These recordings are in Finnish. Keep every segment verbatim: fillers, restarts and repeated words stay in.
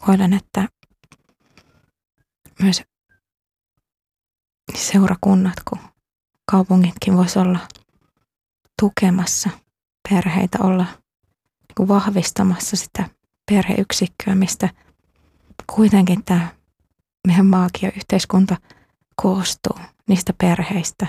rukoilen, että myös seurakunnat, kun kaupungitkin vois olla tukemassa perheitä, olla niin kuin vahvistamassa sitä perheyksikköä, mistä kuitenkin tämä meidän maakin ja yhteiskunta koostuu niistä perheistä.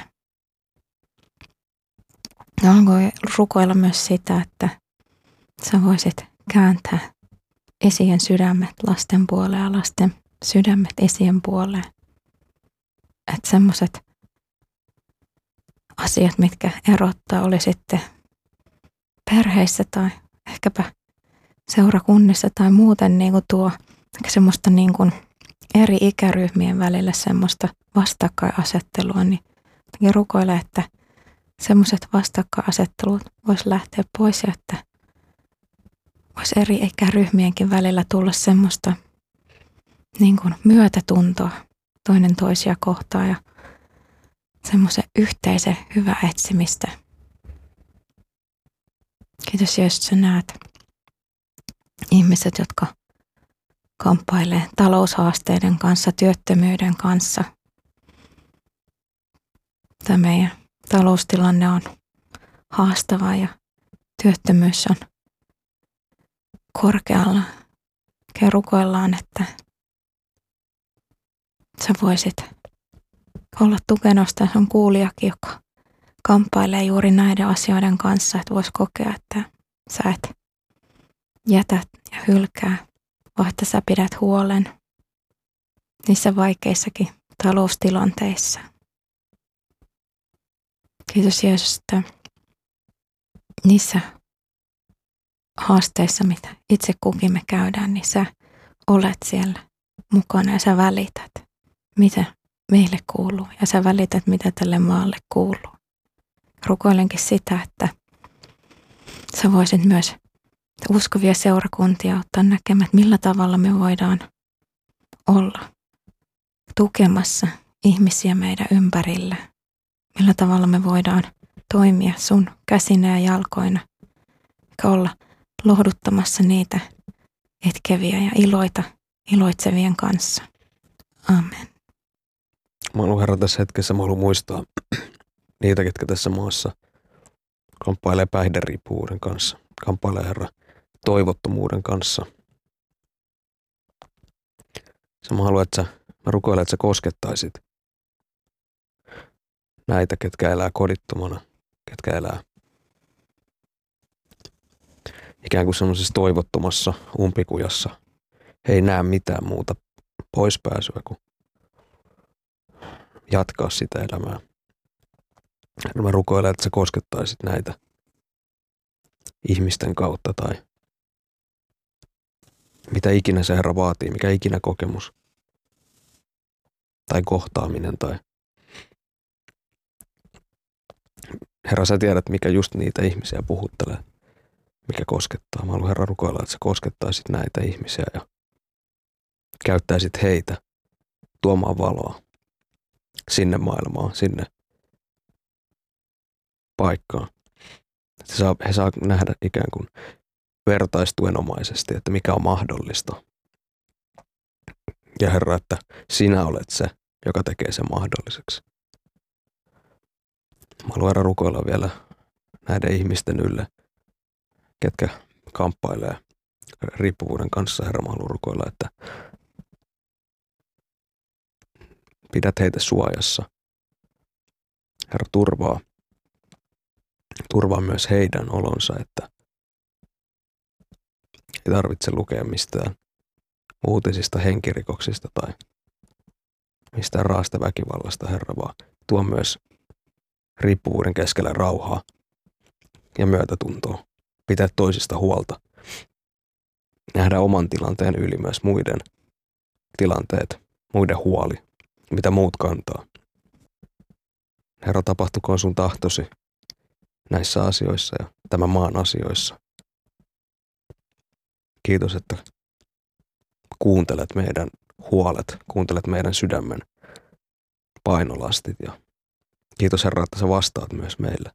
Ja alkoi rukoilla myös sitä, että sä voisit kääntää isien sydämet lasten puoleen ja lasten sydämet isien puoleen. Että semmoiset asiat, mitkä erottaa, oli sitten perheissä tai ehkäpä seurakunnissa tai muuten niin kuin tuo semmoista niin kuin eri ikäryhmien välillä semmoista vastakkainasettelua, niin rukoilee, että semmoiset vastakkainasettelut vois lähteä pois ja että voisi eri ikäryhmienkin välillä tulla semmoista niin kuin myötätuntoa toinen toisia kohtaan ja semmoisen yhteisen hyvää etsimistä. Kiitos Jeesus, sä näet ihmiset, jotka kamppailee taloushaasteiden kanssa, työttömyyden kanssa. Tämä meidän taloustilanne on haastava ja työttömyys on korkealla. Ja rukoillaan, että sä voisit olla tukena, sitä sun kuulijakin, joka kamppailee juuri näiden asioiden kanssa, että vois kokea, että sä et jätä ja hylkää, vaan että sä pidät huolen niissä vaikeissakin taloustilanteissa. Kiitos Jeesus, että niissä haasteissa, mitä itse kukin me käydään, niin sä olet siellä mukana ja sä välität, mitä meille kuuluu ja sä välität, mitä tälle maalle kuuluu. Rukoilenkin sitä, että sä voisit myös uskovia seurakuntia ottaa näkemään, että millä tavalla me voidaan olla tukemassa ihmisiä meidän ympärillä. Millä tavalla me voidaan toimia sun käsinä ja jalkoina, eikä olla lohduttamassa niitä etkeviä ja iloita, iloitsevien kanssa. Amen. Mä haluan Herra tässä hetkessä, mä haluan muistaa niitä, ketkä tässä maassa kamppailee päihderiippuvuuden kanssa, kamppailee Herra toivottomuuden kanssa. Sä mä haluan, että sä, mä rukoilen, että sä koskettaisit näitä, ketkä elää kodittomana, ketkä elää ikään kuin semmoisessa toivottomassa umpikujassa. He ei näe mitään muuta poispääsyä kuin jatkaa sitä elämää. Mä rukoilen, että sä koskettaisit näitä ihmisten kautta tai mitä ikinä se Herra vaatii, mikä ikinä kokemus tai kohtaaminen tai Herra, sä tiedät, mikä just niitä ihmisiä puhuttelee, mikä koskettaa. Mä haluan Herra rukoilla, että sä koskettaisit näitä ihmisiä ja käyttäisit heitä tuomaan valoa sinne maailmaan, sinne paikkaan. Että he saa, he saa nähdä ikään kuin vertaistuenomaisesti, että mikä on mahdollista. Ja Herra, että sinä olet se, joka tekee sen mahdolliseksi. Mä haluan Herra rukoilla vielä näiden ihmisten ylle, ketkä kamppailee riippuvuuden kanssa. Herra, mä haluan rukoilla, että pidät heitä suojassa. Herra, turvaa. Turvaa myös heidän olonsa, että ei tarvitse lukea mistään uutisista henkirikoksista tai mistään raasta väkivallasta, Herra, vaan tuo myös riippuvuuden keskellä rauhaa ja myötätuntoa. Pitää toisista huolta. Nähdä oman tilanteen yli myös muiden tilanteet, muiden huoli, mitä muut kantaa. Herra, tapahtukoon sun tahtosi näissä asioissa ja tämän maan asioissa. Kiitos, että kuuntelet meidän huolet, kuuntelet meidän sydämen painolastit ja kiitos Herra, että sä vastaat myös meille.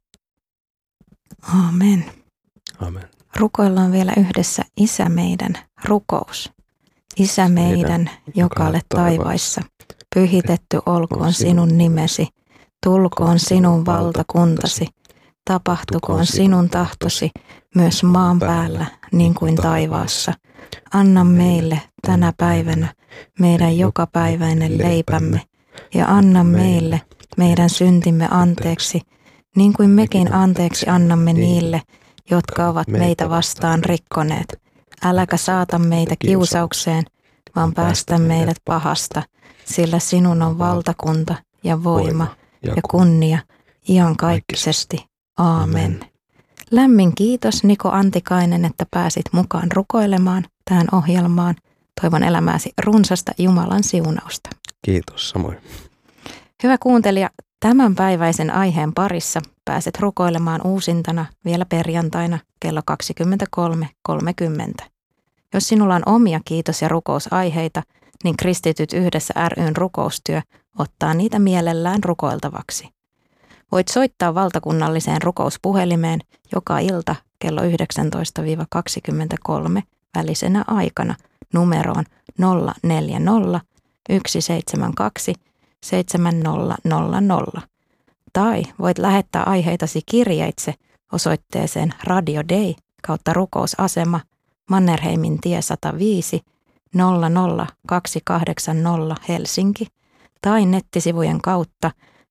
Amen. Amen. Rukoillaan vielä yhdessä Isä meidän rukous. Isä meidän, joka olet taivaissa, pyhitetty olkoon sinun nimesi, tulkoon sinun valtakuntasi, tapahtukoon sinun tahtosi myös maan päällä niin kuin taivaassa. Anna meille tänä päivänä meidän jokapäiväinen leipämme ja anna meille meidän syntimme anteeksi, niin kuin mekin anteeksi annamme niille, jotka ovat meitä vastaan rikkoneet. Äläkä saata meitä kiusaukseen, vaan päästä meidät pahasta, sillä sinun on valtakunta ja voima ja kunnia iankaikkisesti. Aamen. Lämmin kiitos Niko Antikainen, että pääsit mukaan rukoilemaan tähän ohjelmaan. Toivon elämääsi runsasta Jumalan siunausta. Kiitos, samoin. Hyvä kuuntelija, tämänpäiväisen aiheen parissa pääset rukoilemaan uusintana vielä perjantaina kello kaksikymmentäkolme kolmekymmentä. Jos sinulla on omia kiitos- ja rukousaiheita, niin Kristityt yhdessä ry:n rukoustyö ottaa niitä mielellään rukoiltavaksi. Voit soittaa valtakunnalliseen rukouspuhelimeen joka ilta kello yhdeksäntoista kaksikymmentäkolme välisenä aikana numeroon nolla neljä nolla yksi seitsemän kaksi seitsemän nolla nolla nolla. Tai voit lähettää aiheitasi kirjeitse osoitteeseen Radio Day kautta rukousasema Mannerheimin tie sata viisi nolla nolla kaksi kahdeksan nolla Helsinki tai nettisivujen kautta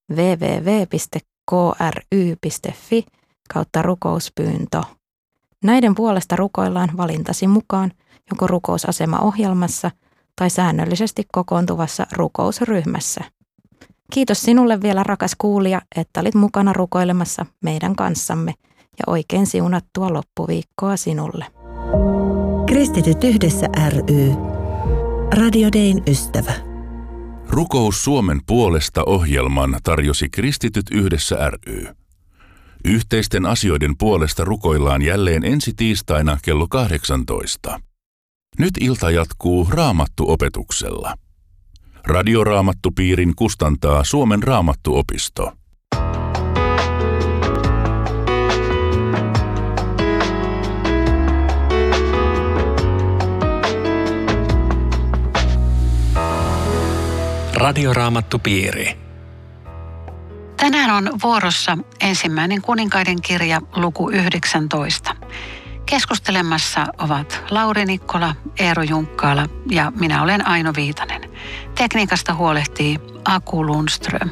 www piste k r y piste f i kautta rukouspyyntö. Näiden puolesta rukoillaan valintasi mukaan joko rukousasema-ohjelmassa tai säännöllisesti kokoontuvassa rukousryhmässä. Kiitos sinulle vielä, rakas kuulija, että olit mukana rukoilemassa meidän kanssamme ja oikein siunattua loppuviikkoa sinulle. Kristityt yhdessä ry. Radio Dayn ystävä. Rukous Suomen puolesta -ohjelman tarjosi Kristityt yhdessä ry. Yhteisten asioiden puolesta rukoillaan jälleen ensi tiistaina kello kahdeksantoista. Nyt ilta jatkuu Raamattu-opetuksella. Radioraamattupiirin kustantaa Suomen Raamattuopisto. Radioraamattupiiri. Tänään on vuorossa ensimmäinen kuninkaiden kirja luku yhdeksäntoista. Keskustelemassa ovat Lauri Nikkola, Eero Junkkaala ja minä olen Aino Viitanen. Tekniikasta huolehtii Aku Lundström.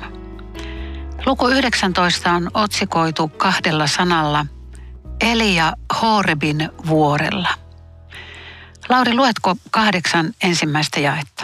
Luku yhdeksäntoista on otsikoitu kahdella sanalla Elia Horebin vuorella. Lauri, luetko kahdeksan ensimmäistä jaetta?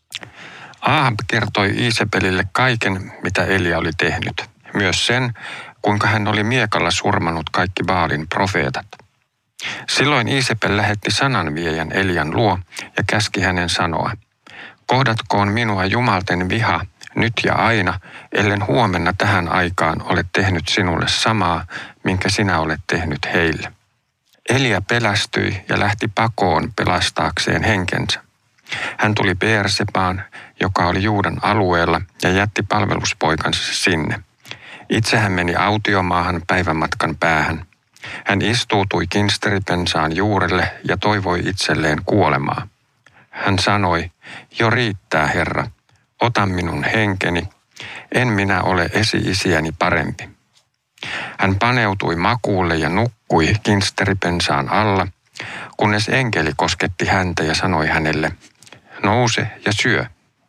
Ahab kertoi Iisebelille kaiken, mitä Elia oli tehnyt. Myös sen, kuinka hän oli miekalla surmanut kaikki Baalin profeetat. Silloin Iisebel lähetti sananviejän Elian luo ja käski hänen sanoa: kohdatkoon minua jumalten viha nyt ja aina, ellen huomenna tähän aikaan ole tehnyt sinulle samaa, minkä sinä olet tehnyt heille. Elia pelästyi ja lähti pakoon pelastaakseen henkensä. Hän tuli Beersebaan, joka oli Juudan alueella, ja jätti palveluspoikansa sinne. Itse hän meni autiomaahan päivämatkan päähän. Hän istuutui kinsteripensaan juurelle ja toivoi itselleen kuolemaa. Hän sanoi: jo riittää, Herra, ota minun henkeni, en minä ole esi-isiäni parempi. Hän paneutui makuulle ja nukkui kinsteripensaan alla, kunnes enkeli kosketti häntä ja sanoi hänelle: nouse ja syö.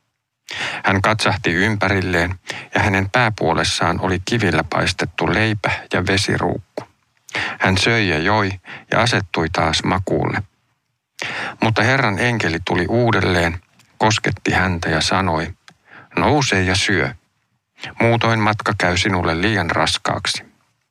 Hän katsahti ympärilleen ja hänen pääpuolessaan oli kivillä paistettu leipä ja vesiruukku. Hän söi ja joi ja asettui taas makuulle. Mutta Herran enkeli tuli uudelleen, kosketti häntä ja sanoi: nouse ja syö. Muutoin matka käy sinulle liian raskaaksi.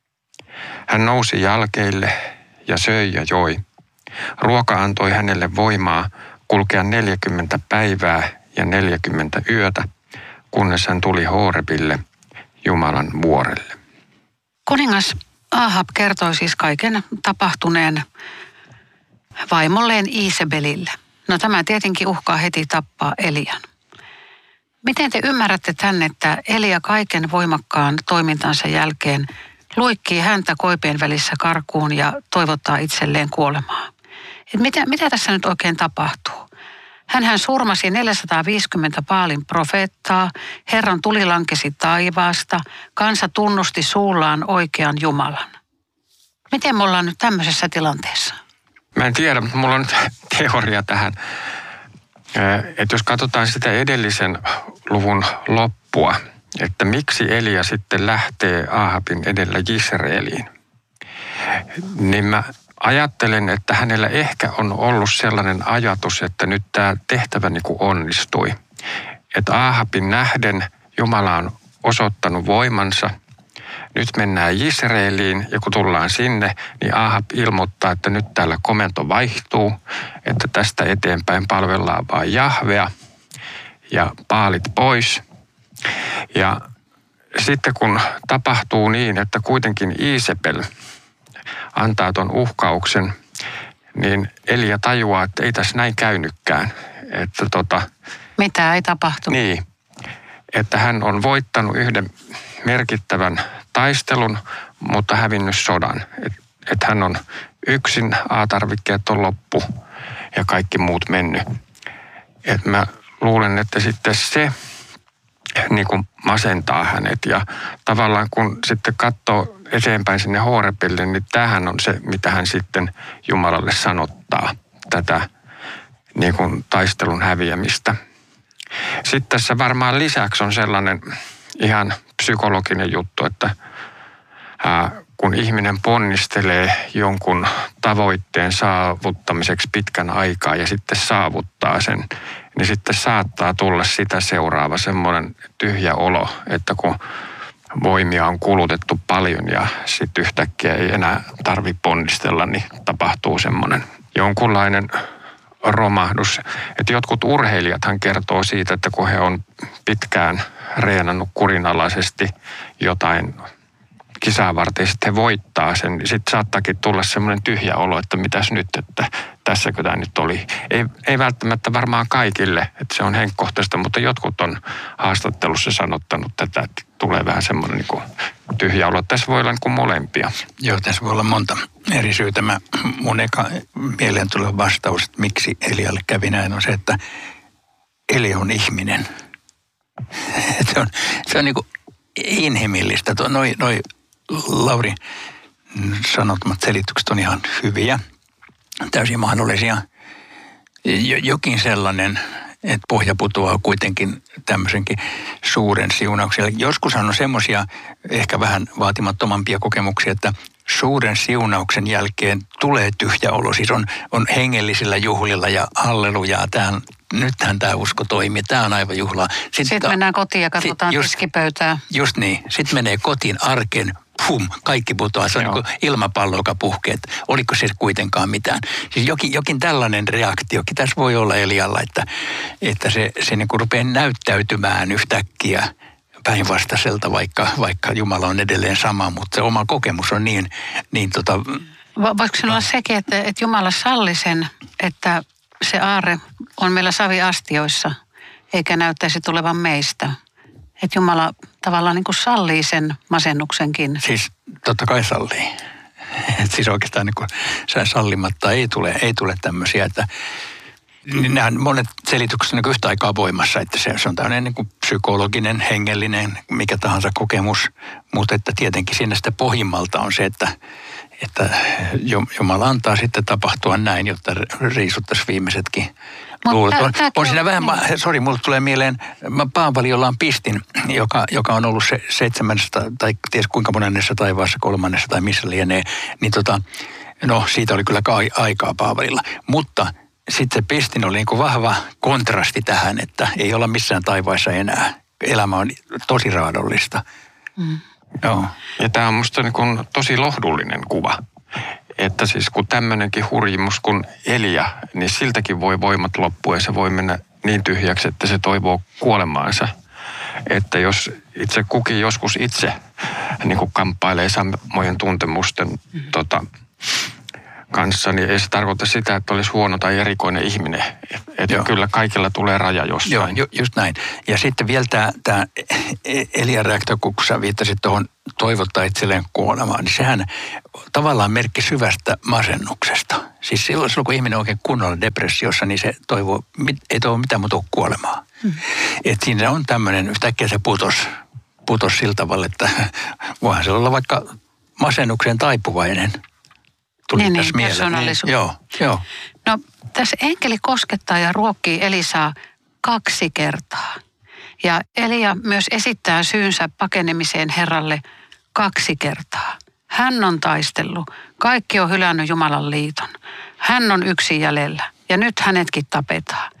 Hän nousi jalkeille ja söi ja joi. Ruoka antoi hänelle voimaa kulkea neljäkymmentä päivää ja neljäkymmentä yötä, kunnes hän tuli Horebille, Jumalan vuorelle. Kuningas Ahab kertoi siis kaiken tapahtuneen vaimolleen Iisebelille. No tämä tietenkin uhkaa heti tappaa Elian. Miten te ymmärrätte tämän, että Elia kaiken voimakkaan toimintansa jälkeen luikkii häntä koipien välissä karkuun ja toivottaa itselleen kuolemaa? Et mitä, mitä tässä nyt oikein tapahtuu? Hänhän surmasi neljäsataaviisikymmentä Baalin profeettaa, Herran tuli lankesi taivaasta, kansa tunnusti suullaan oikean Jumalan. Miten me ollaan nyt tämmöisessä tilanteessa? Mä en tiedä, mutta mulla on nyt teoria tähän. Että jos katsotaan sitä edellisen luvun loppua, että miksi Elia sitten lähtee Aahabin edellä Jisreeliin, niin mä ajattelen, että hänellä ehkä on ollut sellainen ajatus, että nyt tämä tehtävä niin kuin onnistui. Että Aahabin nähden Jumala on osoittanut voimansa. Nyt mennään Jisreeliin ja kun tullaan sinne, niin Aahab ilmoittaa, että nyt täällä komento vaihtuu, että tästä eteenpäin palvellaan vain Jahvea ja Baalit pois. Ja sitten kun tapahtuu niin, että kuitenkin Iisebel antaa ton uhkauksen, niin Elia tajuaa, että ei tässä näin käynytkään. Että tota, Mitä ei tapahtunut? Niin, että hän on voittanut yhden merkittävän taistelun, mutta hävinnyt sodan. Että et hän on yksin, A-tarvikkeet on loppu ja kaikki muut mennyt. Että mä luulen, että sitten se niin kuin masentaa hänet ja tavallaan kun sitten katsoo eteenpäin sinne Horebille, niin tämähän on se, mitä hän sitten Jumalalle sanottaa, tätä niin kuin taistelun häviämistä. Sitten tässä varmaan lisäksi on sellainen ihan psykologinen juttu, että ää, kun ihminen ponnistelee jonkun tavoitteen saavuttamiseksi pitkän aikaa ja sitten saavuttaa sen, niin sitten saattaa tulla sitä seuraava semmoinen tyhjä olo, että kun voimia on kulutettu paljon ja sitten yhtäkkiä ei enää tarvitse ponnistella, niin tapahtuu semmoinen jonkunlainen romahdus. Että jotkut urheilijathan kertoo siitä, että kun he on pitkään reenannut kurinalaisesti jotain kisaa varten, sitten he voittaa sen, niin sitten saattaakin tulla semmoinen tyhjä olo, että mitäs nyt, että tässäkö tämä nyt oli. Ei, ei välttämättä varmaan kaikille, että se on henkkohtaista, mutta jotkut on haastattelussa sanottanut tätä, että tulee vähän semmoinen niin kuin tyhjä olo. Tässä voi olla niin kuin molempia. Joo, tässä voi olla monta eri syytä. Mä, mun eka mieleen tulee vastaus, että miksi Elialle kävi näin, on se, että Elia on ihminen. se on, se on niin kuin inhimillistä. Noi, noi Lauri sanottamat selitykset on ihan hyviä, täysin mahdollisia. Jokin sellainen, että pohja putoaa kuitenkin tämmöisenkin suuren siunauksen. Joskus on semmoisia ehkä vähän vaatimattomampia kokemuksia, että suuren siunauksen jälkeen tulee tyhjä olo. Siis on, on hengellisillä juhlilla ja hallelujaa. Tämä, nythän tämä usko toimii. Tämä on aivan juhlaa. Sitten, Sitten mennään kotiin ja katsotaan just, keskipöytää. Just niin. Sitten menee kotiin arkeen. Pum, kaikki putoaa. Se on niin kuin ilmapallo, joka puhkee. Oliko se kuitenkaan mitään? Siis jokin, jokin tällainen reaktiokin tässä voi olla Elialla, että, että se, se niin kuin rupeaa näyttäytymään yhtäkkiä päinvastaiselta, vaikka, vaikka Jumala on edelleen sama, mutta se oma kokemus on niin... niin tota, Voisiko se olla sekin, että, että Jumala salli sen, että se aarre on meillä saviastioissa, eikä näyttäisi tulevan meistä? Että Jumala tavallaan niin kuin sallii sen masennuksenkin. Siis totta kai sallii. Et siis oikeastaan niin kuin sallimatta ei tule, ei tule tämmöisiä, että nämä monet selitykset on niin yhtä aikaa voimassa, että se, se on tämmöinen niin kuin psykologinen, hengellinen, mikä tahansa kokemus, mutta että tietenkin siinä sitä pohjimmalta on se, että, että Jumala antaa sitten tapahtua näin, jotta riisuttaisiin viimeisetkin luulut. On, on siinä vähän, niin. Sori, mulle tulee mieleen Paavali, jolla on pistin, joka, joka on ollut se seitsemännessä tai ties kuinka monennessa taivaassa, kolmannessa tai missä lienee, niin tota, no siitä oli kyllä aikaa Paavalilla, mutta sitten se pistin oli niin kuin vahva kontrasti tähän, että ei olla missään taivaissa enää. Elämä on tosi raadollista. Mm. Joo. Ja tämä on musta niin kuin tosi lohdullinen kuva. Että siis kun tämmöinenkin hurjimus kuin Elia, niin siltäkin voi voimat loppua ja se voi mennä niin tyhjäksi, että se toivoo kuolemaansa. Että jos itse kukin joskus itse niin kuin kamppailee samojen tuntemusten mm. tota, kanssa, niin ei se tarkoita sitä, että olisi huono tai erikoinen ihminen. Että Joo. kyllä kaikilla tulee raja jossain. Joo, ju, just näin. Ja sitten vielä tämä, tämä Elian reaktio, kun sä viittasit tuohon toivottaa itselleen kuolemaan, niin sehän tavallaan merkki syvästä masennuksesta. Siis silloin, silloin kun ihminen on oikein kunnolla depressiossa, niin se toivoo, ei toivo mitään muuta kuin kuolemaa. Hmm. Että siinä on tämmöinen, yhtäkkiä se putos, putos sillä tavalla, että voihan se olla vaikka masennukseen taipuvainen. Tuli niin, tässä niin, persoonallisuus. Joo, joo. No tässä enkeli koskettaa ja ruokkii Elisaa kaksi kertaa. Ja Elia myös esittää syynsä pakenemiseen Herralle kaksi kertaa. Hän on taistellut. Kaikki on hylännyt Jumalan liiton. Hän on yksin jäljellä. Ja nyt hänetkin tapetaan.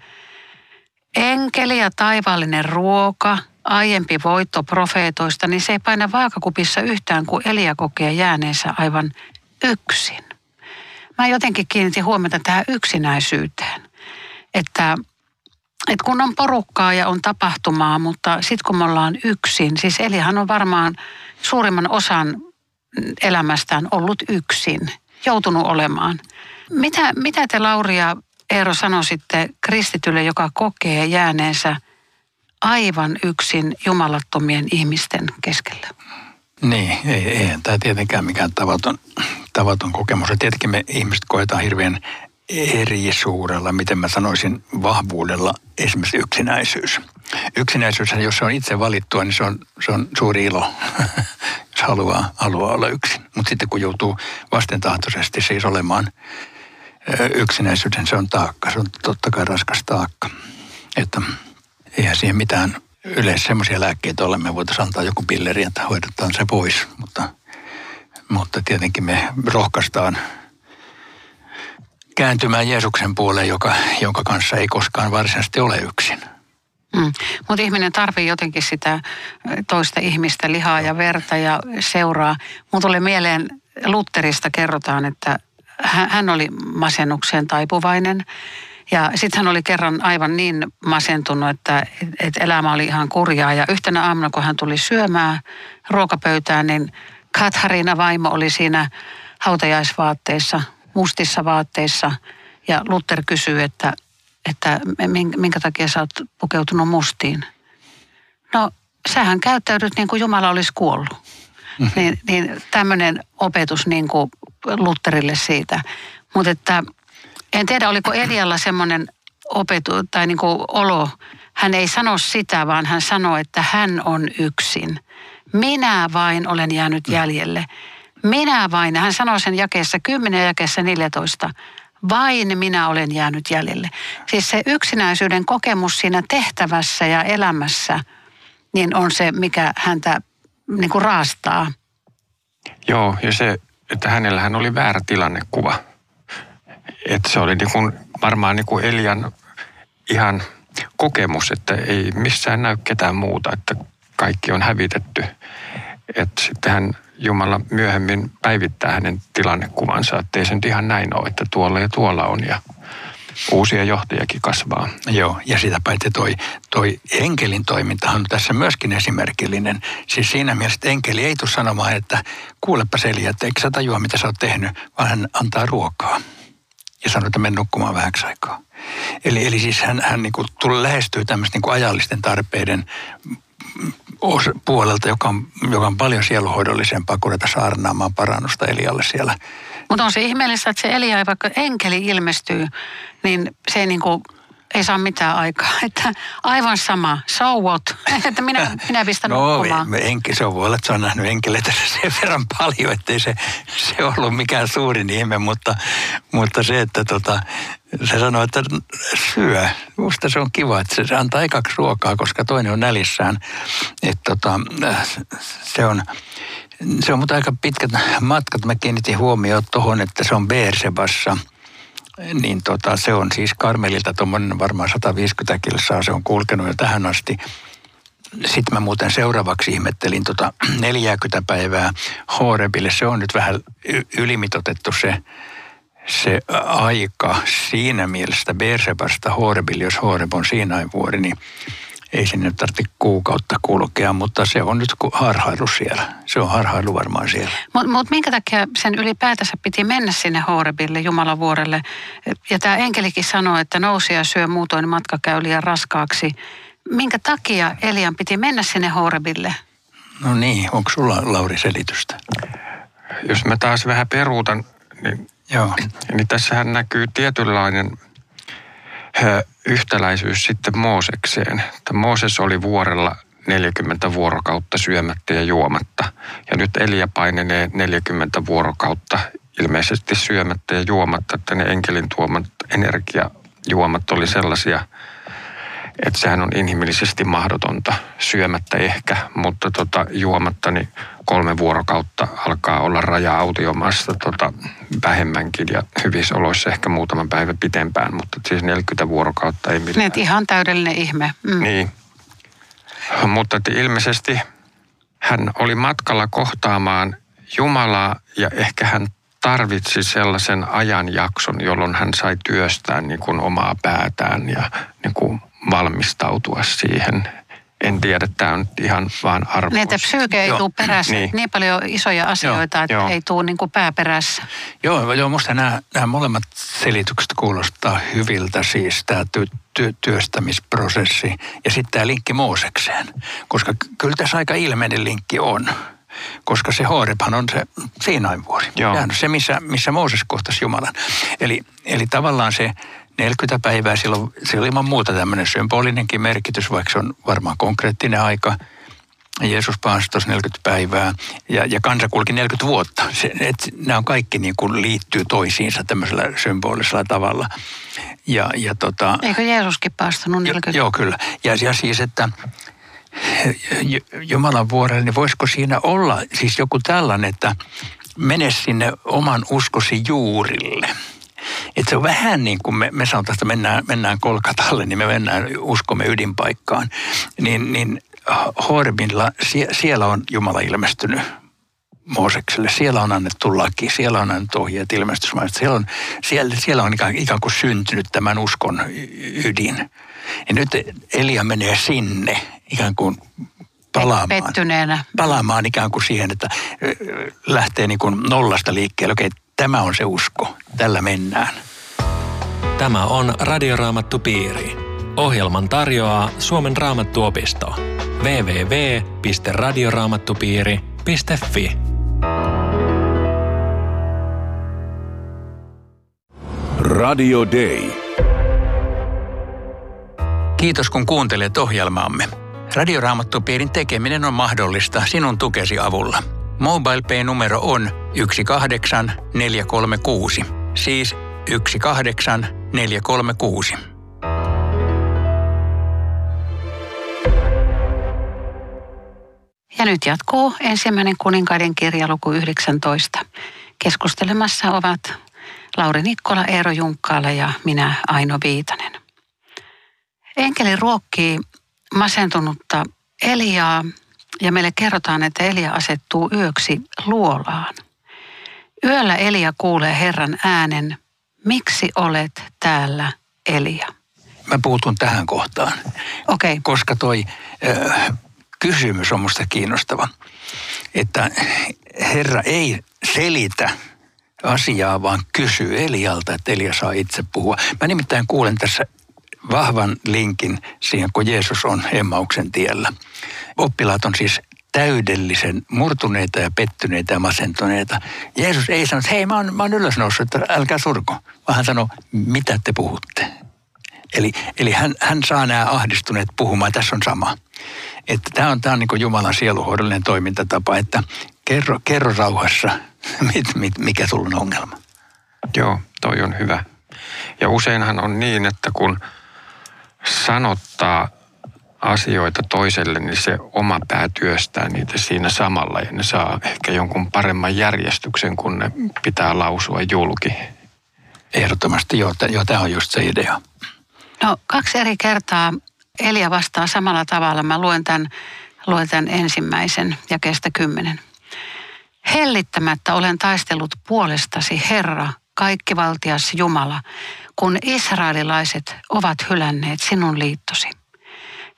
Enkeli ja taivaallinen ruoka, aiempi voitto profeetoista, niin se ei paina vaakakupissa yhtään, kun Elia kokee jääneensä aivan yksin. Mä jotenkin kiinnitin huomiota tähän yksinäisyyteen. Että, että kun on porukkaa ja on tapahtumaa, mutta sitten kun me ollaan yksin, siis Eliahan on varmaan suurimman osan elämästään ollut yksin, joutunut olemaan. Mitä, mitä te Lauri ja Eero sanoisitte kristitylle, joka kokee jääneensä aivan yksin jumalattomien ihmisten keskellä? Niin, ei, ei tämä tietenkään mikään tavaton, tavaton kokemus. Ja tietenkin me ihmiset koetaan hirveän eri suurella, miten mä sanoisin, vahvuudella esimerkiksi yksinäisyys. Yksinäisyys, jos se on itse valittua, niin se on, se on suuri ilo, jos haluaa, haluaa olla yksin. Mutta sitten kun joutuu vastentahtoisesti siis olemaan yksinäisyyden, se on taakka. Se on totta kai raskas taakka. Että eihän siihen mitään yleensä semmoisia lääkkeitä ole. Me voitaisiin antaa joku pilleri, että hoidetaan se pois. Mutta, mutta tietenkin me rohkaistaan kääntymään Jeesuksen puoleen, joka, jonka kanssa ei koskaan varsinaisesti ole yksin. Mm. Mutta ihminen tarvitsee jotenkin sitä toista ihmistä, lihaa ja verta ja seuraa. Mun tuli mieleen, Lutterista kerrotaan, että hän oli masennukseen taipuvainen. Ja sitten hän oli kerran aivan niin masentunut, että, että elämä oli ihan kurjaa. Ja yhtenä aamuna, kun hän tuli syömään ruokapöytään, niin Kathariina vaimo oli siinä hautajaisvaatteissa, mustissa vaatteissa. Ja Luther kysyi, että, että minkä takia sä oot pukeutunut mustiin. No, sähän käyttäydyt niin kuin Jumala olisi kuollut. Mm-hmm. Niin, niin tämmöinen opetus niin kuin Lutherille siitä. Mutta että en tiedä, oliko Elialla semmoinen opetu tai niin kuin olo. Hän ei sano sitä, vaan hän sanoo, että hän on yksin. Minä vain olen jäänyt jäljelle. Minä vain, hän sanoo sen jakeessa kymmenen ja jakeessa neljätoista. Vain minä olen jäänyt jäljelle. Siis se yksinäisyyden kokemus siinä tehtävässä ja elämässä, niin on se, mikä häntä niin kuin raastaa. Joo, ja se, että hänellähän oli väärä tilannekuva. Että se oli niin kuin, varmaan niin kuin Elian ihan kokemus, että ei missään näy ketään muuta, että kaikki on hävitetty. Että sitten hän Jumala myöhemmin päivittää hänen tilannekuvansa, että ei se nyt ihan näin ole, että tuolla ja tuolla on ja uusia johtajakin kasvaa. Joo, ja sitä paitsi toi, toi enkelin toimintahan on tässä myöskin esimerkillinen. Siis siinä mielessä, että enkeli ei tule sanomaan, että kuulepa Elia, että eikö sä tajua, mitä sä oot tehnyt, vaan hän antaa ruokaa. Ja sanoo, että mene nukkumaan vähäksi aikaa. Eli, eli siis hän, hän niin kuin tulee lähestyy tämmöistä niin kuin ajallisten tarpeiden puolelta, joka on, joka on paljon sieluhoidollisempaa kuin ruveta saarnaamaan parannusta Elialle siellä. Mutta on se ihmeellistä, että se Elia, vaikka enkeli ilmestyy, niin se ei niin kuin ei saa mitään aikaa. Että aivan sama, so what? Että minä, minä pistän no, nukkumaan. Enki, se on voi olla, että se on nähnyt enkeleitä sen verran paljon, ettei se, se ollut mikään suurin ihme, mutta, mutta se, että tota, se sanoo, että syö. Musta se on kiva, että se, se antaa ekaksi ruokaa, koska toinen on nälissään. Että tota, se on... Se on mutta aika pitkät matkat. Mä kiinnitin huomioon tuohon, että se on Beersebassa. Niin tota, se on siis Karmelilta tuommoinen varmaan sata viisikymmentä kilsaa. Se on kulkenut jo tähän asti. Sitten mä muuten seuraavaksi ihmettelin tota neljäkymmentä päivää Horebille. Se on nyt vähän ylimitotettu se, se aika siinä mielessä Beersebasta Horebille, jos Horeb on Siinain vuori, niin ei sinne tarvitse kuukautta kulkea, mutta se on nyt harhailu siellä. Se on harhailu varmaan siellä. Mutta mut minkä takia sen ylipäätänsä piti mennä sinne Horebille, Jumalan vuorelle? Ja tämä enkelikin sanoo, että nousi ja syö, muutoin matka käy liian raskaaksi. Minkä takia Elian piti mennä sinne Horebille? No niin, onko sulla, Lauri, selitystä? Jos mä taas vähän peruutan, niin, Joo. niin tässähän näkyy tietynlainen yhtäläisyys sitten Moosekseen. Että Mooses oli vuorella neljäkymmentä vuorokautta syömättä ja juomatta. Ja nyt Elia painenee neljäkymmentä vuorokautta ilmeisesti syömättä ja juomatta, että ne enkelin tuomat energiajuomat oli sellaisia, että sehän on inhimillisesti mahdotonta syömättä ehkä, mutta tota, juomatta niin kolme vuorokautta alkaa olla raja autiomaasta tota, vähemmänkin ja hyvissä oloissa ehkä muutaman päivän pitempään, mutta siis neljäkymmentä vuorokautta ei millään. Niin, ihan täydellinen ihme. Mm. Niin, mutta että ilmeisesti hän oli matkalla kohtaamaan Jumalaa ja ehkä hän tarvitsi sellaisen ajanjakson, jolloin hän sai työstää niin kuin omaa päätään ja niin kuin valmistautua siihen. En tiedä, tämä on nyt ihan vaan arvaus. Niin, että psyyke ei tule perässä. Niin. niin paljon isoja asioita, Joo. että Joo. ei tule niin kuin pääperässä. Joo, joo, musta nämä, nämä molemmat selitykset kuulostaa hyviltä, siis tämä ty, ty, työstämisprosessi ja sitten tämä linkki Moosekseen, koska kyllä tässä aika ilmeinen linkki on. Koska se Horebhan on se Siinain vuori. Sehän on se, missä, missä Mooses kohtasi Jumalan. Eli, eli tavallaan se neljäkymmentä päivää, silloin, se oli ilman muuta tämmöinen symbolinenkin merkitys, vaikka se on varmaan konkreettinen aika. Jeesus paasi tuossa neljäkymmentä päivää ja, ja kansa kulki neljäkymmentä vuotta. Se, et, nämä on kaikki niin kuin liittyy toisiinsa tämmöisellä symbolisella tavalla. Ja, ja tota, Eikö Jeesuskin paastanut neljäkymmentä? Joo, kyllä. Ja, ja siis, että Jumalan vuorelle, niin voisiko siinä olla siis joku tällainen, että mene sinne oman uskosi juurille. Että se on vähän niin kuin me, me sanotaan, että mennään, mennään Kolkatalle, niin me mennään uskomme ydinpaikkaan. Niin, niin Horebilla, sie, siellä on Jumala ilmestynyt Moosekselle. Siellä on annettu laki, siellä on annettu ohjeet ilmestysmaista. Siellä on, siellä, siellä on ikään, ikään kuin syntynyt tämän uskon ydin. Ja nyt Elia menee sinne ikään kuin palaamaan. Pettyneenä. Palaamaan ikään kuin siihen, että lähtee niin kuin nollasta liikkeelle. Okei, tämä on se usko. Tällä mennään. Tämä on Radioraamattupiiri. Ohjelman tarjoaa Suomen Raamattuopisto. double-u double-u double-u piste radioraamattupiiri piste fi. Radio Day. Kiitos kun kuuntelet ohjelmaamme. Radioraamattupiirin tekeminen on mahdollista sinun tukesi avulla. MobilePay-numero on yksi kahdeksan neljä kolme kuusi, siis yksi kahdeksan neljä kolme kuusi. Ja nyt jatkuu ensimmäinen kuninkaiden kirja luku yhdeksäntoista. Keskustelemassa ovat Lauri Nikkola, Eero Junkkaala ja minä Aino Viitanen. Enkeli ruokkii masentunutta Eliaa ja meille kerrotaan, että Elia asettuu yöksi luolaan. Yöllä Elia kuulee Herran äänen, miksi olet täällä, Elia? Mä puutun tähän kohtaan, Okei. Okay. koska toi äh, kysymys on musta kiinnostava, että Herra ei selitä asiaa, vaan kysyy Elialta, että Elia saa itse puhua. Mä nimittäin kuulen tässä vahvan linkin siihen, kun Jeesus on Emmauksen tiellä. Oppilaat on siis täydellisen murtuneita ja pettyneitä ja masentuneita. Jeesus ei sano, että hei, mä oon, mä oon ylös noussut, että älkää surko. Vaan hän sanoo, mitä te puhutte. Eli, eli hän, hän saa nämä ahdistuneet puhumaan, tässä on sama. Että tämä on, tämä on niin kuin Jumalan sieluhoidollinen toimintatapa, että kerro, kerro rauhassa, mit, mit, mikä sulla on ongelma. Joo, toi on hyvä. Ja useinhan on niin, että kun sanottaa asioita toiselle, niin se oma pää työstää niitä siinä samalla ja ne saa ehkä jonkun paremman järjestyksen, kun ne pitää lausua julki. Ehdottomasti joo, joo tämä on just se idea. No kaksi eri kertaa Elia vastaa samalla tavalla. Mä luen tämän, luen tämän ensimmäisen jakeesta kymmenen. Hellittämättä olen taistellut puolestasi, Herra, kaikkivaltias Jumala, kun israelilaiset ovat hylänneet sinun liittosi.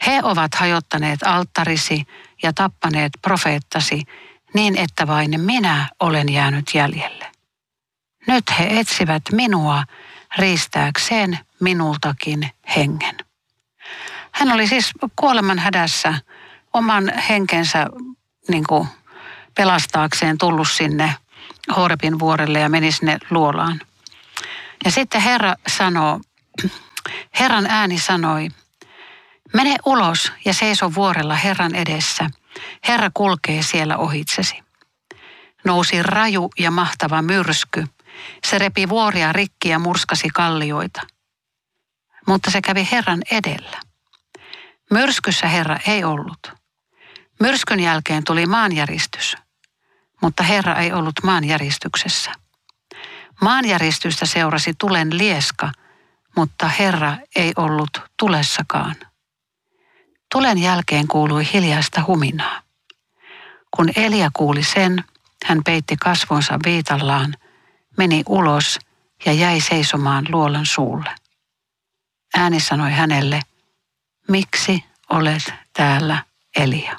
He ovat hajottaneet alttarisi ja tappaneet profeettasi niin, että vain minä olen jäänyt jäljelle. Nyt he etsivät minua riistääkseen minultakin hengen. Hän oli siis kuoleman hädässä oman henkensä niin kuin pelastaakseen tullut sinne Horebin vuorelle ja meni sinne luolaan. Ja sitten Herra sanoo, Herran ääni sanoi, mene ulos ja seiso vuorella Herran edessä. Herra kulkee siellä ohitsesi. Nousi raju ja mahtava myrsky. Se repi vuoria rikki ja murskasi kallioita. Mutta se kävi Herran edellä. Myrskyssä Herra ei ollut. Myrskyn jälkeen tuli maanjäristys, mutta Herra ei ollut maanjäristyksessä. Maanjäristystä seurasi tulen lieska, mutta Herra ei ollut tulessakaan. Tulen jälkeen kuului hiljaista huminaa. Kun Elia kuuli sen, hän peitti kasvonsa viitallaan, meni ulos ja jäi seisomaan luolan suulle. Ääni sanoi hänelle, miksi olet täällä, Elia?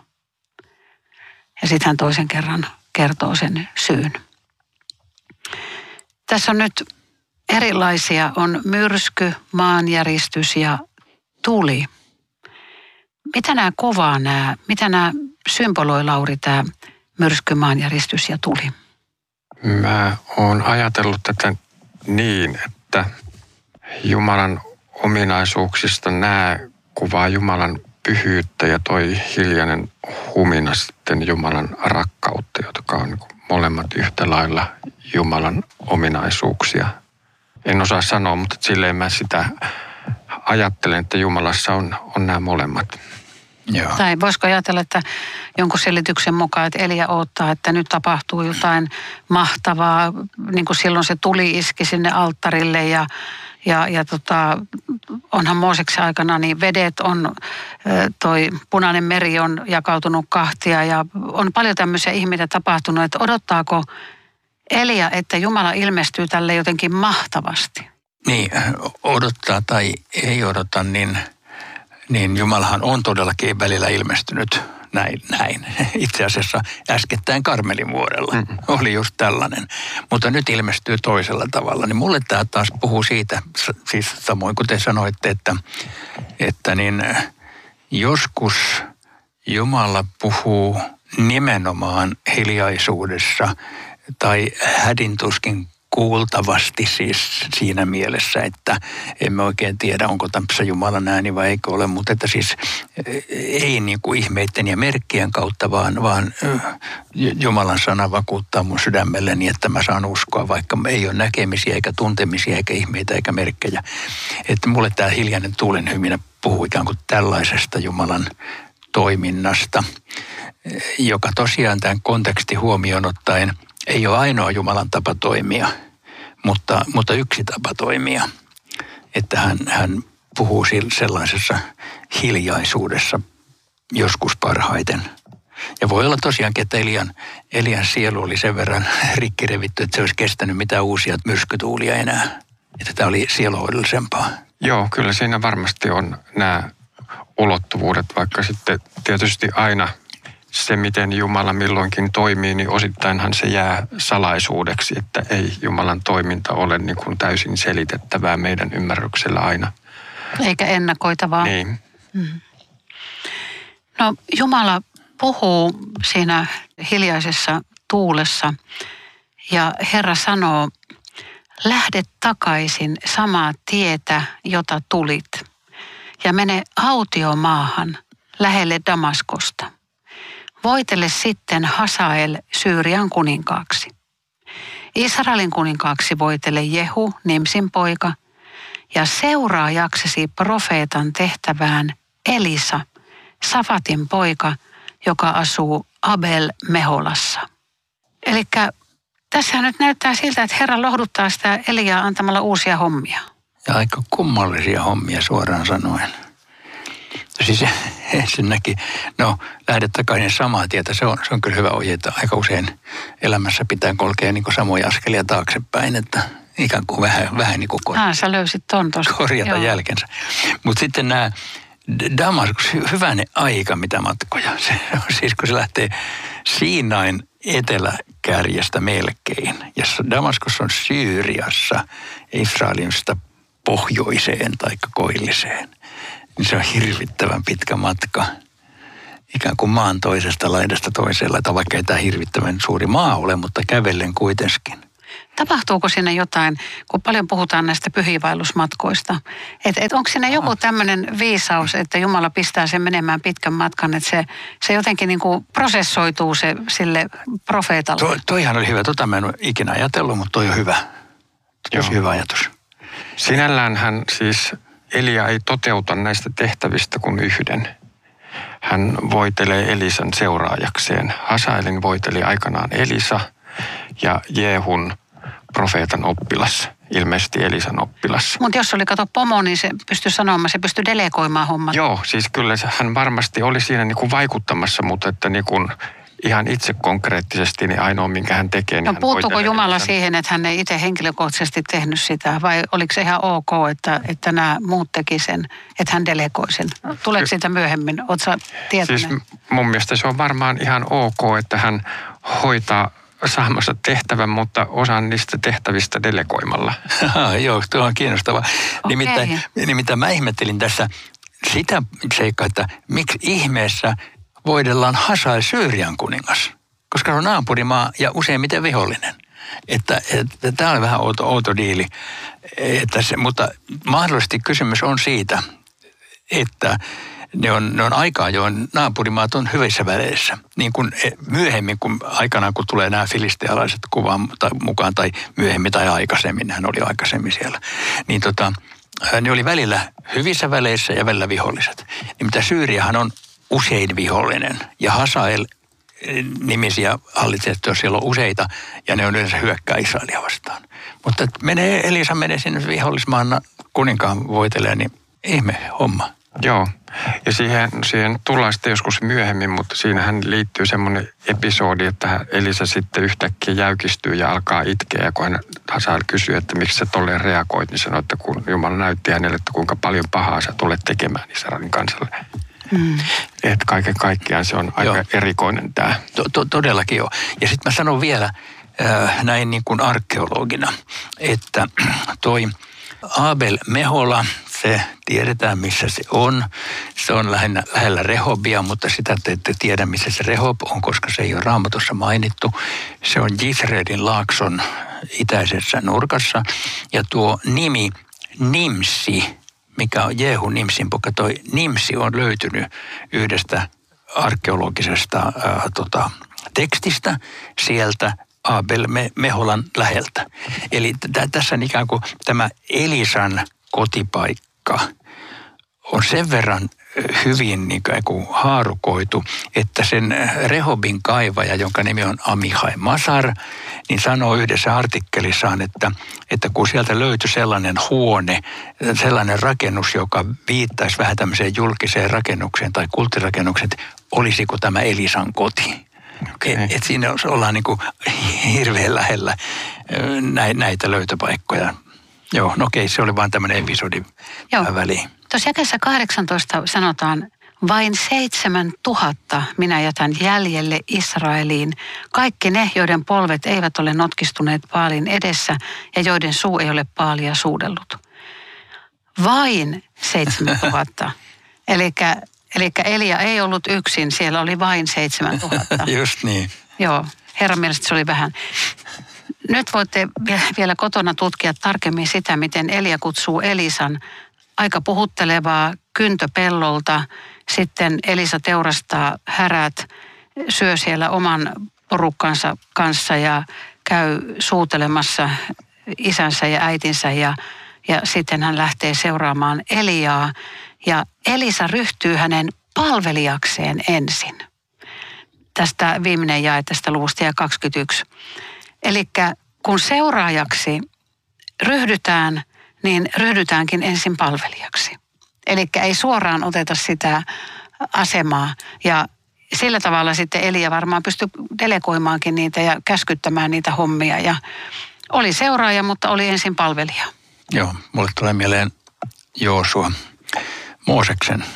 Ja sitten hän toisen kerran kertoo sen syyn. Tässä on nyt erilaisia, on myrsky, maanjäristys ja tuli. Mitä nämä kuvaa nämä, mitä nämä symboloi, Lauri, tämä myrsky, maanjäristys ja tuli? Mä oon ajatellut tätä niin, että Jumalan ominaisuuksista nämä kuvaa Jumalan pyhyyttä ja toi hiljainen humina sitten Jumalan rakkautta, jotka on molemmat yhtä lailla Jumalan ominaisuuksia. En osaa sanoa, mutta silleen mä sitä ajattelen, että Jumalassa on, on nämä molemmat. Joo. Tai voisiko ajatella, että jonkun selityksen mukaan, että Elia odottaa, että nyt tapahtuu jotain mahtavaa, niin kuin silloin se tuli iski sinne alttarille ja, ja, ja tota, onhan Mooseksen aikana niin vedet on, toi Punainen meri on jakautunut kahtia ja on paljon tämmöisiä ihmeitä tapahtunut, että odottaako Elia, että Jumala ilmestyy tälle jotenkin mahtavasti? Niin, odottaa tai ei odota, niin... Niin Jumalahan on todellakin välillä ilmestynyt näin. näin. Itse asiassa äskettäin Karmelin vuorella mm-hmm. oli just tällainen. Mutta nyt ilmestyy toisella tavalla. Niin mulle tämä taas puhuu siitä, siis samoin kuin te sanoitte, että, että niin joskus Jumala puhuu nimenomaan hiljaisuudessa tai hädintuskin kuultavasti siis siinä mielessä, että emme oikein tiedä, onko tässä Jumalan ääni vai eikö ole, mutta että siis ei niin kuin ihmeiden ja merkkien kautta, vaan, vaan Jumalan sana vakuuttaa mun sydämelleni, että mä saan uskoa, vaikka ei ole näkemisiä eikä tuntemisia eikä ihmeitä eikä merkkejä. Että mulle tämä hiljainen tuulen hyminä puhuu ikään kuin tällaisesta Jumalan toiminnasta, joka tosiaan tämän kontekstin huomioon ottaen ei ole ainoa Jumalan tapa toimia, mutta, mutta yksi tapa toimia. Että hän, hän puhuu sellaisessa hiljaisuudessa joskus parhaiten. Ja voi olla tosiaankin, että Elian, Elian sielu oli sen verran rikkirevitty, että se olisi kestänyt mitään uusia myrskytuulia enää. Että tämä oli sieluhoidollisempaa. Joo, kyllä siinä varmasti on nämä ulottuvuudet, vaikka sitten tietysti aina se, miten Jumala milloinkin toimii, niin osittainhan se jää salaisuudeksi, että ei Jumalan toiminta ole niin kuin täysin selitettävää meidän ymmärryksellä aina. Eikä ennakoitavaa. Niin. Mm. No Jumala puhuu siinä hiljaisessa tuulessa ja Herra sanoo, lähde takaisin samaa tietä, jota tulit ja mene autiomaahan lähelle Damaskosta. Voitele sitten Hasael Syyrian kuninkaaksi. Israelin kuninkaaksi voitele Jehu, Nimsin poika, ja seuraajaksesi profeetan tehtävään Elisa, Safatin poika, joka asuu Abel Meholassa. Eli tässä nyt näyttää siltä, että Herra lohduttaa sitä Eliaa antamalla uusia hommia. Ja aika kummallisia hommia suoraan sanoen. Siis ensinnäkin, no lähde takaisin samaa tietä, se on, se on kyllä hyvä ohje, että aika usein elämässä pitää kulkea niin kuin samoja askelia taaksepäin, että ikään kuin vähän, vähän niin kuin kor- ah, sä löysit ton tosta. korjata Joo. jälkensä. Mutta sitten nämä, Damaskus, hyvänen aika mitä matkoja. Se on siis kun se lähtee Siinain eteläkärjestä melkein. Ja Damaskus on Syyriassa, Israelista pohjoiseen tai koilliseen. Niin se on hirvittävän pitkä matka. Ikään kuin maan toisesta laidasta toisella, tai vaikka ei tämä hirvittävän suuri maa ole, mutta kävellen kuitenkin. Tapahtuuko siinä jotain, kun paljon puhutaan näistä pyhiinvaellusmatkoista, että et onko siinä joku tämmöinen viisaus, että Jumala pistää sen menemään pitkän matkan, että se, se jotenkin niin kuin prosessoituu se sille profeetalle? To, toihan oli hyvä, tota mä en ole ikinä ajatellut, mutta toi on hyvä. Tosi hyvä ajatus. Sinällään hän siis, Elia ei toteuta näistä tehtävistä kuin yhden. Hän voitelee Elisan seuraajakseen. Hasaelin voiteli aikanaan Elisa ja Jehun profeetan oppilas, ilmeisesti Elisan oppilas. Mutta jos oli kato pomo, niin se pystyi sanomaan, se pystyi delegoimaan hommat. Joo, siis kyllä hän varmasti oli siinä niin kuin vaikuttamassa, mutta että niin kuin ihan itse konkreettisesti niin ainoa, minkä hän tekee. Niin no hän puuttuuko Jumala Elisan. siihen, että hän ei itse henkilökohtaisesti tehnyt sitä, vai oliko se ihan ok, että, että nämä muut teki sen, että hän delegoi sen? Tuleeko siitä myöhemmin? Oletko sä tietoinen? Siis mun mielestä se on varmaan ihan ok, että hän hoitaa saamansa tehtävän, mutta osan niistä tehtävistä delegoimalla. Joo, tuo on kiinnostavaa. Okay. Nimittäin, nimittäin mä ihmettelin tässä sitä seikkaa, että miksi ihmeessä voidellaan Hasael Syyrian kuningas, koska se on naapurimaa ja useimmiten vihollinen. Että, että tämä on vähän outo, outo diili. Että se, mutta mahdollisesti kysymys on siitä, että ne on, ne on aikaa, join naapurimaat on hyvissä väleissä. Niin kuin myöhemmin, kun aikanaan kun tulee nämä filistealaiset kuvaan tai mukaan, tai myöhemmin tai aikaisemmin, hän oli aikaisemmin siellä, niin tota, ne oli välillä hyvissä väleissä ja välillä viholliset. Nimittäin Syyriahan on usein vihollinen, ja Hasael nimisiä hallitsijat, siellä on useita, ja ne on yleensä hyökkää Israelia vastaan. Mutta menee, Elisa menee sinne vihollismaan kuninkaan voitelee, niin ihme homma. Joo, ja siihen, siihen tullaan sitten joskus myöhemmin, mutta siinähän liittyy semmoinen episodi, että Elisa sitten yhtäkkiä jäykistyy ja alkaa itkeä. Ja kun hän Hasael kysyy, että miksi sä tolleen reagoit, niin sanoi, että kun Jumala näytti hänelle, että kuinka paljon pahaa sä tulet tekemään Israelin kansalle. Mm. Että kaiken kaikkiaan se on aika joo. erikoinen tämä. To, to, todellakin joo. Ja sitten mä sanon vielä äh, näin niin kuin arkeologina, että toi Abel Mehola, se tiedetään missä se on. Se on lähellä, lähellä Rehobia, mutta sitä te ette tiedä missä se Rehob on, koska se ei ole Raamatussa mainittu. Se on Jizreelin laakson itäisessä nurkassa. Ja tuo nimi Nimsi, mikä on Jehu Nimsin poika, toi Nimsi on löytynyt yhdestä arkeologisesta ää, tota, tekstistä sieltä Abel Meholan läheltä. Eli t- tässä on ikään kuin tämä Elisan kotipaikka on sen verran hyvin niin kuin haarukoitu, että sen Rehobin kaivaja, jonka nimi on Amihai Masar, niin sanoo yhdessä artikkelissaan, että, että kun sieltä löytyi sellainen huone, sellainen rakennus, joka viittaisi vähän tämmöiseen julkiseen rakennukseen tai kulttirakennukseen, että olisiko tämä Elisan koti. Okay. Että et siinä ollaan niin kuin hirveän lähellä näitä löytöpaikkoja. Joo, no okei, se oli vaan tämmöinen episodi väliin. Tuossa jakeessa kahdeksantoista sanotaan, vain seitsemän tuhatta minä jätän jäljelle Israeliin. Kaikki ne, joiden polvet eivät ole notkistuneet Baalin edessä ja joiden suu ei ole Baalia suudellut. Vain seitsemän tuhatta. Elikkä Elikkä Elia ei ollut yksin, siellä oli vain seitsemän tuhatta. Just niin. Joo, Herran mielestä se oli vähän. Nyt voitte vielä kotona tutkia tarkemmin sitä, miten Elia kutsuu Elisan aika puhuttelevaa kyntöpellolta. Sitten Elisa teurastaa härät, syö siellä oman porukkansa kanssa ja käy suutelemassa isänsä ja äitinsä ja, ja sitten hän lähtee seuraamaan Eliaa. Ja Elisa ryhtyy hänen palvelijakseen ensin. Tästä viimeinen jae tästä luvusta ja kaksikymmentäyksi. Eli kun seuraajaksi ryhdytään, niin ryhdytäänkin ensin palvelijaksi. Eli ei suoraan oteta sitä asemaa. Ja sillä tavalla sitten Elia varmaan pystyi delegoimaankin niitä ja käskyttämään niitä hommia. Ja oli seuraaja, mutta oli ensin palvelija. Joo, mulle tulee mieleen Joosua. Mooseksen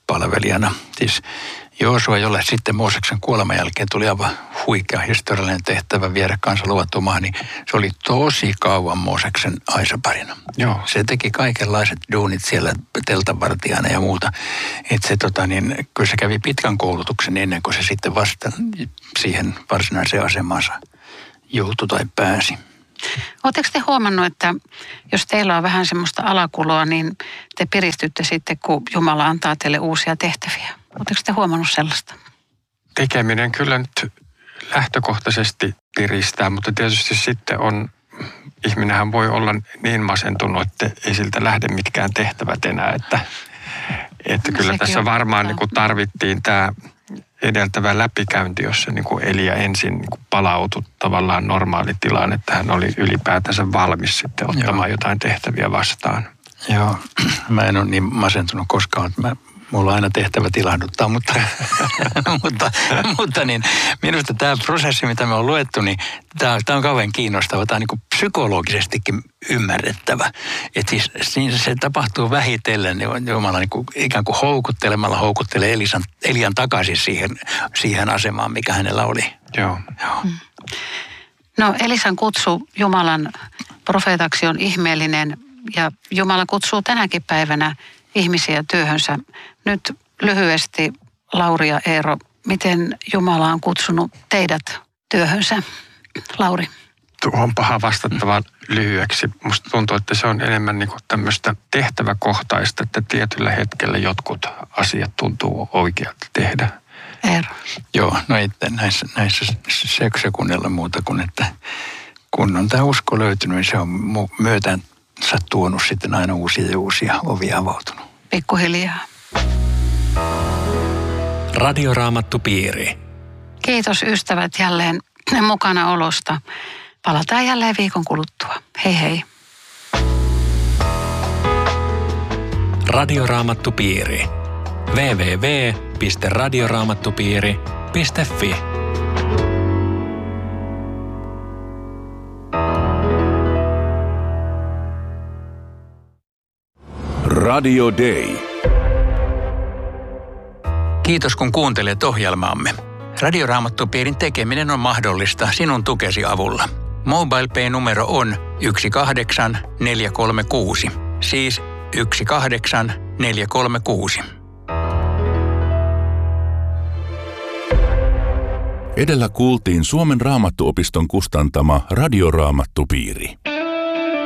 palvelijana. Siis Joosua, jolle sitten Mooseksen kuoleman jälkeen tuli aivan huikea historiallinen tehtävä viedä kansa luvattuun maahan, niin se oli tosi kauan Mooseksen aisaparina. Joo. Se teki kaikenlaiset duunit siellä teltanvartijana ja muuta. Että se tota niin, kyllä se kävi pitkän koulutuksen ennen kuin se sitten vasta siihen varsinaiseen asemansa joutui tai pääsi. Oletteko te huomannut, että jos teillä on vähän semmoista alakuloa, niin te piristytte sitten, kun Jumala antaa teille uusia tehtäviä? Oletteko te huomannut sellaista? Tekeminen kyllä nyt lähtökohtaisesti piristää, mutta tietysti sitten on, ihminenhän voi olla niin masentunut, että ei siltä lähde mitkään tehtävät enää, että, että No, kyllä sekin tässä on varmaan totta. niin kuin tarvittiin tämä edeltävä läpikäynti, jossa niin kuin Elia ensin niin kuin palautui tavallaan normaalitilaan, että hän oli ylipäätänsä valmis sitten ottamaan Joo. jotain tehtäviä vastaan. Joo, mä en ole niin masentunut koskaan, että mä, mulla on aina tehtävä tilahduttaa, mutta, mutta, mutta niin, minusta tämä prosessi, mitä me on luettu, niin tämä, tämä on kauhean kiinnostava. Tämä on niin kuin psykologisestikin ymmärrettävä. Että siis siinä se tapahtuu vähitellen, niin Jumala niin kuin, ikään kuin houkuttelemalla houkuttelee Elisan, Elian takaisin siihen, siihen asemaan, mikä hänellä oli. Joo. Joo. No Elisan kutsu Jumalan profeetaksi on ihmeellinen ja Jumala kutsuu tänäkin päivänä ihmisiä työhönsä. Nyt lyhyesti Lauri ja Eero, miten Jumala on kutsunut teidät työhönsä? Lauri. Tuo on paha vastattava lyhyeksi. Musta tuntuu, että se on enemmän niin kuin tämmöistä tehtäväkohtaista, että tietyllä hetkellä jotkut asiat tuntuu oikealta tehdä. Eero. Joo, no ei näissä, näissä sekunnilla muuta kuin, että kun on tämä usko löytynyt, niin se on myötänsä tuonut sitten aina uusia ja uusia ovia avautunut. Pikkuhiljaa. Radioraamattupiiri. Kiitos ystävät jälleen mukana olosta. Palataan jälleen viikon kuluttua. Hei hei. Radioraamattupiiri. double-u double-u double-u piste radioraamattupiiri piste fi. Radio Day. Kiitos kun kuuntelet ohjelmaamme. Radioraamattupiirin tekeminen on mahdollista sinun tukesi avulla. MobilePay-numero on yksi kahdeksan neljä kolme kuusi, siis yksi kahdeksan neljä kolme kuusi. Edellä kuultiin Suomen Raamattuopiston kustantama Radioraamattupiiri.